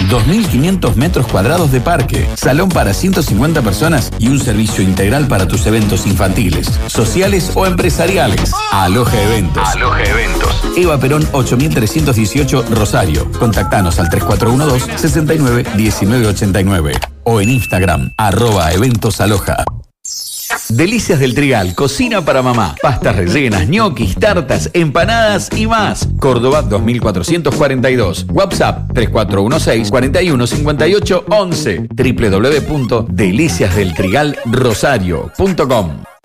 2.500 metros cuadrados de parque, salón para 150 personas y un servicio integral para tus eventos infantiles, sociales o empresariales. Aloja Eventos. Aloja Eventos. Eva Perón 8318 Rosario. Contactanos al 3412 69 1989 o en Instagram @eventosaloja. Delicias del Trigal, cocina para mamá. Pastas rellenas, ñoquis, tartas, empanadas y más. Córdoba 2442. WhatsApp 3416 415811. www.deliciasdeltrigalrosario.com.